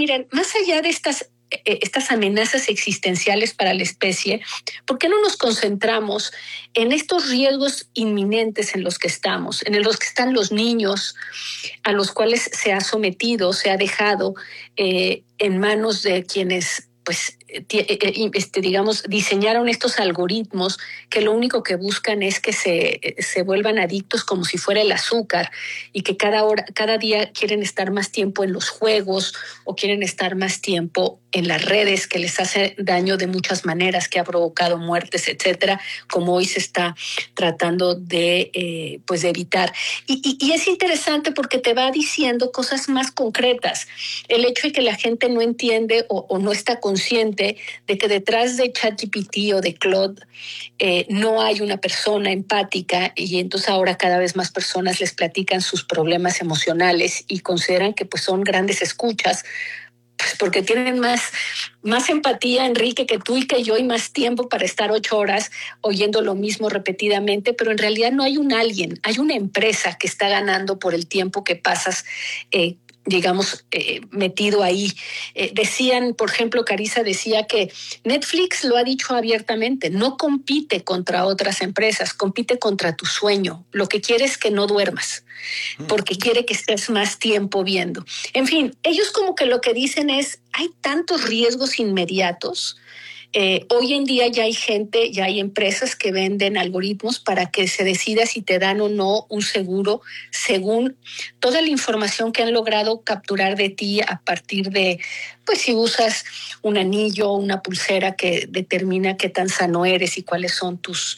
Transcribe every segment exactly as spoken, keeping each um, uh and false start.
miren, más allá de estas estas amenazas existenciales para la especie, ¿por qué no nos concentramos en estos riesgos inminentes en los que estamos, en los que están los niños, a los cuales se ha sometido, se ha dejado eh, en manos de quienes, pues, este, digamos, diseñaron estos algoritmos que lo único que buscan es que se, se vuelvan adictos como si fuera el azúcar y que cada hora, cada día quieren estar más tiempo en los juegos o quieren estar más tiempo en las redes, que les hace daño de muchas maneras, que ha provocado muertes, etcétera, como hoy se está tratando de, eh, pues de evitar. Y, y, y es interesante porque te va diciendo cosas más concretas. El hecho de que la gente no entiende o, o no está consciente de que detrás de ChatGPT o de Claude eh, no hay una persona empática, y entonces ahora cada vez más personas les platican sus problemas emocionales y consideran que pues son grandes escuchas, pues porque tienen más, más empatía, Enrique, que tú y que yo, y más tiempo para estar ocho horas oyendo lo mismo repetidamente, pero en realidad no hay un alguien, hay una empresa que está ganando por el tiempo que pasas eh, digamos, eh, metido ahí. Eh, decían, por ejemplo, Carissa decía que Netflix lo ha dicho abiertamente, no compite contra otras empresas, compite contra tu sueño. Lo que quiere es que no duermas, porque quiere que estés más tiempo viendo. En fin, ellos como que lo que dicen es, hay tantos riesgos inmediatos. Eh, hoy en día ya hay gente, ya hay empresas que venden algoritmos para que se decida si te dan o no un seguro según toda la información que han logrado capturar de ti a partir de, pues si usas un anillo o una pulsera que determina qué tan sano eres y cuáles son tus...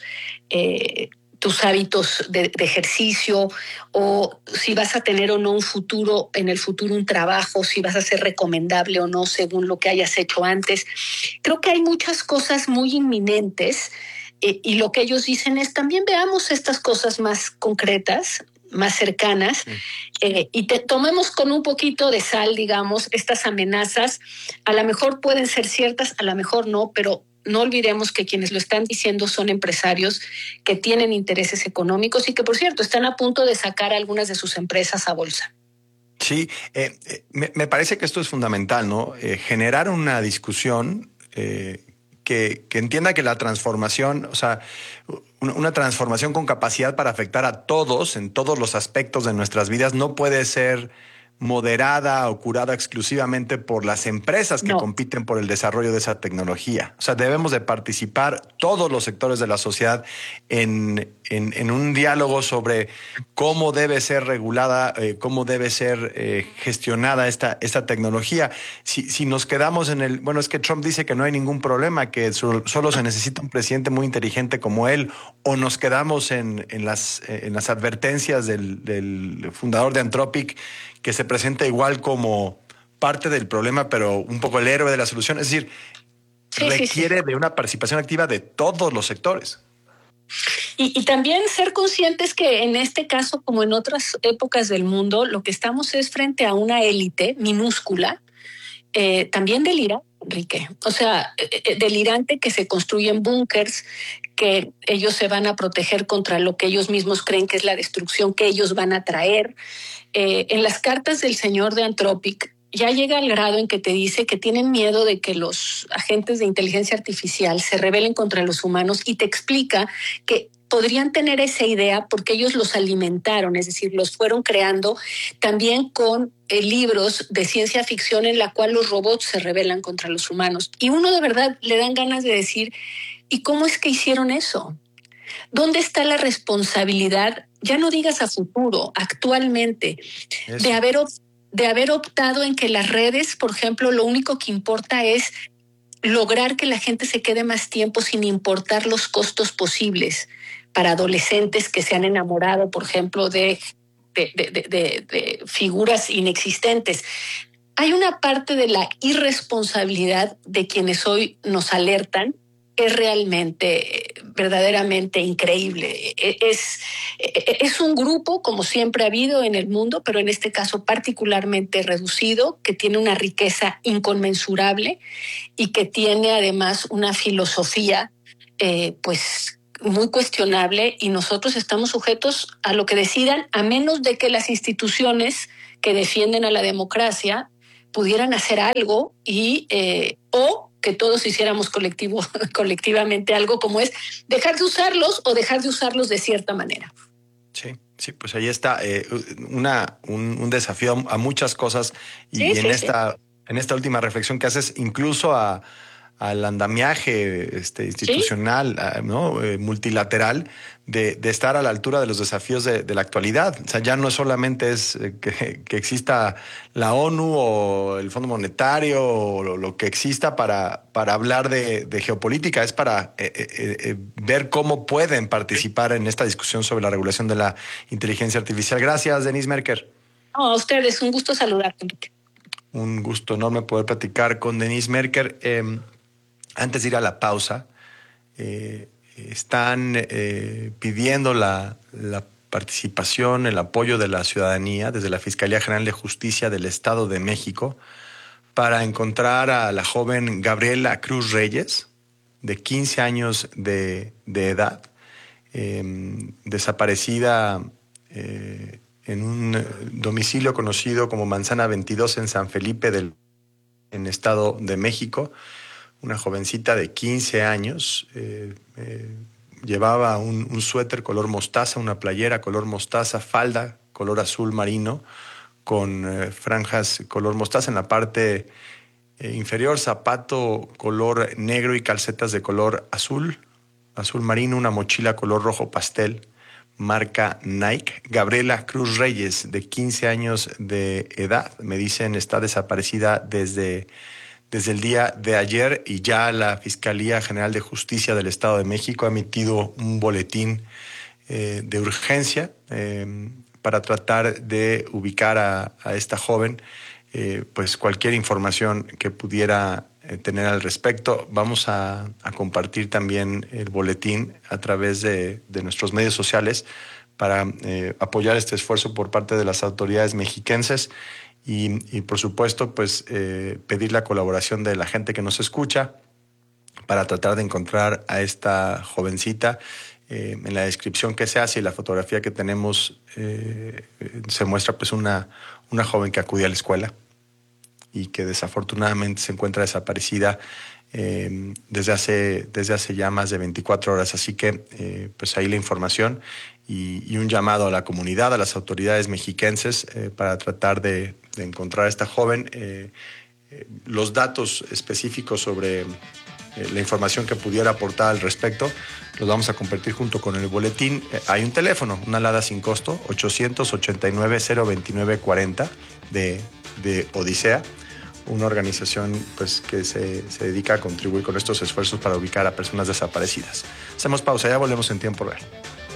Eh, tus hábitos de, de ejercicio, o si vas a tener o no un futuro, en el futuro un trabajo, si vas a ser recomendable o no según lo que hayas hecho antes. Creo que hay muchas cosas muy inminentes eh, y lo que ellos dicen es también veamos estas cosas más concretas, más cercanas, eh, y te, tomemos con un poquito de sal, digamos, estas amenazas. A lo mejor pueden ser ciertas, a lo mejor no, pero no olvidemos que quienes lo están diciendo son empresarios que tienen intereses económicos y que, por cierto, están a punto de sacar algunas de sus empresas a bolsa. Sí, eh, eh, me, me parece que esto es fundamental, ¿no? Eh, generar una discusión eh, que, que entienda que la transformación, o sea, una, una transformación con capacidad para afectar a todos en todos los aspectos de nuestras vidas no puede ser moderada o curada exclusivamente por las empresas que No. compiten por el desarrollo de esa tecnología. O sea, debemos de participar todos los sectores de la sociedad en, en, en un diálogo sobre cómo debe ser regulada, eh, cómo debe ser eh, gestionada esta, esta tecnología. Si, si nos quedamos en el... Bueno, es que Trump dice que no hay ningún problema, que so, solo se necesita un presidente muy inteligente como él, o nos quedamos en, en, las, en las advertencias del, del fundador de Anthropic, que se presenta igual como parte del problema, pero un poco el héroe de la solución. Es decir, sí, requiere sí, sí. de una participación activa de todos los sectores. Y, y también ser conscientes que en este caso, como en otras épocas del mundo, lo que estamos es frente a una élite minúscula, eh, también delirante, Enrique. O sea, eh, delirante, que se construyen búnkers, que ellos se van a proteger contra lo que ellos mismos creen que es la destrucción que ellos van a traer. Eh, en las cartas del señor de Anthropic ya llega al grado en que te dice que tienen miedo de que los agentes de inteligencia artificial se rebelen contra los humanos, y te explica que podrían tener esa idea porque ellos los alimentaron, es decir, los fueron creando también con eh, libros de ciencia ficción en la cual los robots se rebelan contra los humanos. Y uno de verdad le dan ganas de decir, ¿y cómo es que hicieron eso? ¿Dónde está la responsabilidad? Ya no digas a futuro, actualmente, Eso. de haber, de haber optado en que las redes, por ejemplo, lo único que importa es lograr que la gente se quede más tiempo sin importar los costos posibles para adolescentes que se han enamorado, por ejemplo, de, de, de, de, de, de figuras inexistentes. Hay una parte de la irresponsabilidad de quienes hoy nos alertan, es realmente, verdaderamente increíble. Es, es un grupo, como siempre ha habido en el mundo, pero en este caso particularmente reducido, que tiene una riqueza inconmensurable y que tiene además una filosofía, eh, pues, muy cuestionable, y nosotros estamos sujetos a lo que decidan, a menos de que las instituciones que defienden a la democracia pudieran hacer algo y eh, o que todos hiciéramos colectivo, colectivamente algo como es dejar de usarlos o dejar de usarlos de cierta manera. Sí, sí, pues ahí está eh, una, un, un desafío a muchas cosas y, Sí, y en, sí, esta, sí. en esta última reflexión que haces incluso a, al andamiaje este, institucional, ¿Sí? ¿no? eh, multilateral, de, de estar a la altura de los desafíos de, de la actualidad. O sea, ya no solamente es eh, que, que exista la ONU o el Fondo Monetario o lo, lo que exista para, para hablar de, de geopolítica, es para eh, eh, eh, ver cómo pueden participar en esta discusión sobre la regulación de la inteligencia artificial. Gracias, Denise Merker. No, a ustedes, un gusto saludarte. Un gusto enorme poder platicar con Denise Merker. Eh, antes de ir a la pausa, eh, están eh, pidiendo la, la participación, el apoyo de la ciudadanía desde la Fiscalía General de Justicia del Estado de México para encontrar a la joven Gabriela Cruz Reyes, de quince años de, de edad, eh, desaparecida eh, en un domicilio conocido como Manzana veintidós en San Felipe del en Estado de México. Una jovencita de quince años, eh, eh, llevaba un, un suéter color mostaza, una playera color mostaza, falda color azul marino, con eh, franjas color mostaza en la parte eh, inferior, zapato color negro y calcetas de color azul, azul marino, una mochila color rojo pastel, marca Nike. Gabriela Cruz Reyes, de quince años de edad, me dicen, está desaparecida desde... Desde el día de ayer y ya la Fiscalía General de Justicia del Estado de México ha emitido un boletín eh, de urgencia eh, para tratar de ubicar a, a esta joven. Eh, pues cualquier información que pudiera eh, tener al respecto. Vamos a, a compartir también el boletín a través de, de nuestros medios sociales para eh, apoyar este esfuerzo por parte de las autoridades mexiquenses. Y, y por supuesto, pues eh, pedir la colaboración de la gente que nos escucha para tratar de encontrar a esta jovencita. Eh, en la descripción que se hace y la fotografía que tenemos eh, se muestra pues una, una joven que acudía a la escuela y que desafortunadamente se encuentra desaparecida eh, desde, hace, desde hace ya más de veinticuatro horas. Así que eh, pues ahí la información y, y un llamado a la comunidad, a las autoridades mexiquenses eh, para tratar de, de encontrar a esta joven. Eh, eh, los datos específicos sobre eh, la información que pudiera aportar al respecto los vamos a compartir junto con el boletín. Eh, hay un teléfono, una alada sin costo, ochocientos ochenta y nueve cero veintinueve cuarenta de, de Odisea, una organización pues, que se, se dedica a contribuir con estos esfuerzos para ubicar a personas desaparecidas. Hacemos pausa, ya volvemos en tiempo real.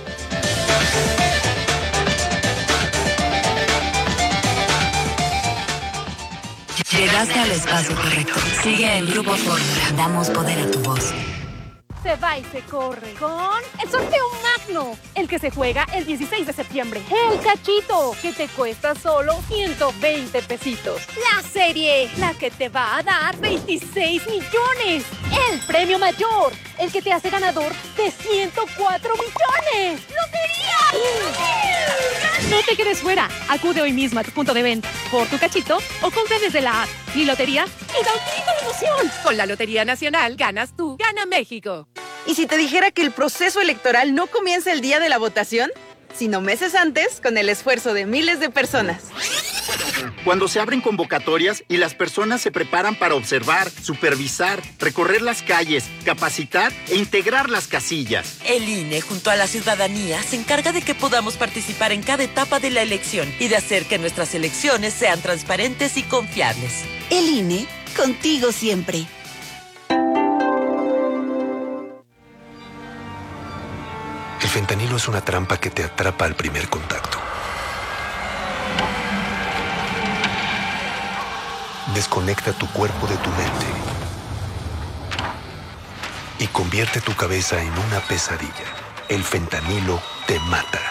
Llegaste al espacio correcto. Sigue en Grupo Fórmula. Damos poder a tu voz. Se va y se corre con el sorteo magno, el que se juega el dieciséis de septiembre. El cachito, que te cuesta solo ciento veinte pesitos. La serie, la que te va a dar veintiséis millones. El premio mayor, el que te hace ganador de ciento cuatro millones. ¡Lotería! No te quedes fuera. Acude hoy mismo a tu punto de venta por tu cachito o compra desde la app Mi Lotería y da un grito de emoción. Con la Lotería Nacional ganas tú, gana México. ¿Y si te dijera que el proceso electoral no comienza el día de la votación, sino meses antes, con el esfuerzo de miles de personas? Cuando se abren convocatorias y las personas se preparan para observar, supervisar, recorrer las calles, capacitar e integrar las casillas. El I N E, junto a la ciudadanía, se encarga de que podamos participar en cada etapa de la elección y de hacer que nuestras elecciones sean transparentes y confiables. El I N E, contigo siempre. El fentanilo es una trampa que te atrapa al primer contacto. Desconecta tu cuerpo de tu mente y convierte tu cabeza en una pesadilla. El fentanilo te mata.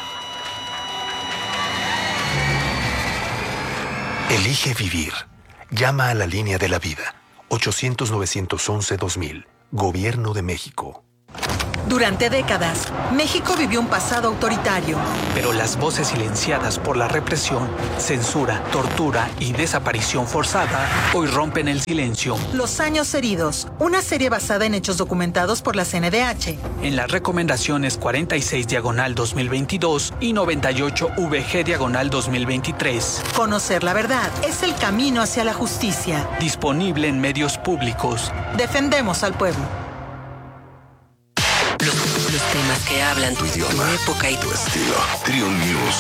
Elige vivir. Llama a la línea de la vida. ochocientos, novecientos once, dos mil. Gobierno de México. Durante décadas, México vivió un pasado autoritario. Pero las voces silenciadas por la represión, censura, tortura y desaparición forzada hoy rompen el silencio. Los años heridos, una serie basada en hechos documentados por la C N D H. En las recomendaciones cuarenta y seis diagonal dos mil veintidós y noventa y ocho V G diagonal dos mil veintitrés. Conocer la verdad es el camino hacia la justicia. Disponible en medios públicos. Defendemos al pueblo. Los, los temas que hablan tu idioma, tu época y tu estilo. Triun News.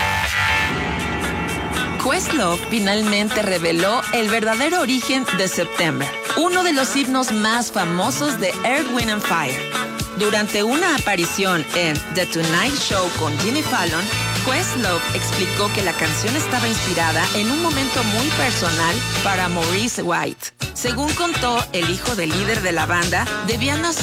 Questlove finalmente reveló el verdadero origen de September, uno de los himnos más famosos de Earth, Wind and Fire. Durante una aparición en The Tonight Show con Jimmy Fallon, Questlove explicó que la canción estaba inspirada en un momento muy personal para Maurice White. Según contó, el hijo del líder de la banda debía nacer